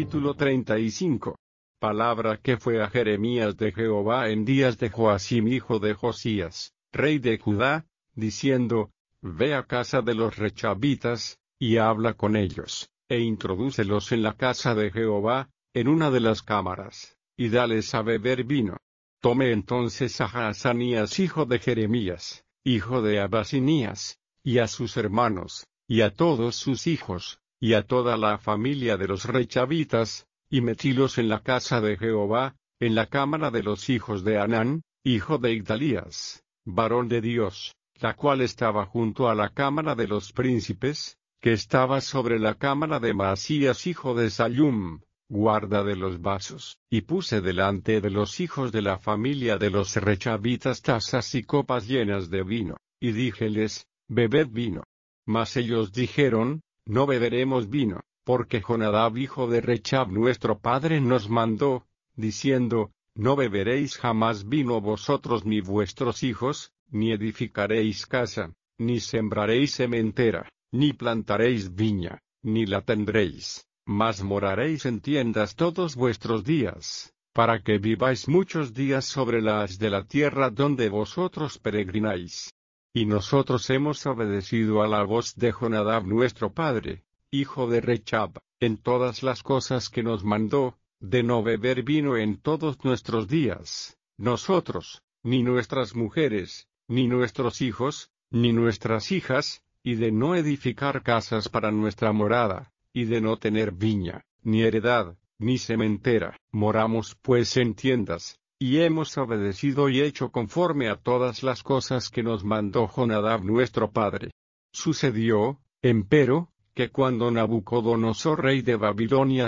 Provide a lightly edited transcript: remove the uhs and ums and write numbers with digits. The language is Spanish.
Capítulo 35. Palabra que fue a Jeremías de Jehová en días de Joacim hijo de Josías, rey de Judá, diciendo: Ve a casa de los rechabitas, y habla con ellos, e introdúcelos en la casa de Jehová, en una de las cámaras, y dales a beber vino. Tome entonces a Jaazanías hijo de Jeremías, hijo de Abasinías, y a sus hermanos, y a todos sus hijos, y a toda la familia de los rechabitas, y metílos en la casa de Jehová, en la cámara de los hijos de Hanán, hijo de Igdalías, varón de Dios, la cual estaba junto a la cámara de los príncipes, que estaba sobre la cámara de Maasías hijo de Sallum, guarda de los vasos. Y puse delante de los hijos de la familia de los rechabitas tazas y copas llenas de vino, y díjeles: Bebed vino. Mas ellos dijeron: No beberemos vino, porque Jonadab hijo de Rechab nuestro padre nos mandó, diciendo: No beberéis jamás vino vosotros ni vuestros hijos, ni edificaréis casa, ni sembraréis sementera, ni plantaréis viña, ni la tendréis, mas moraréis en tiendas todos vuestros días, para que viváis muchos días sobre la haz de la tierra donde vosotros peregrináis. Y nosotros hemos obedecido a la voz de Jonadab nuestro padre, hijo de Rechab, en todas las cosas que nos mandó, de no beber vino en todos nuestros días, nosotros, ni nuestras mujeres, ni nuestros hijos, ni nuestras hijas, y de no edificar casas para nuestra morada, y de no tener viña, ni heredad, ni sementera. Moramos pues en tiendas, y hemos obedecido y hecho conforme a todas las cosas que nos mandó Jonadab nuestro padre. Sucedió, empero, que cuando Nabucodonosor rey de Babilonia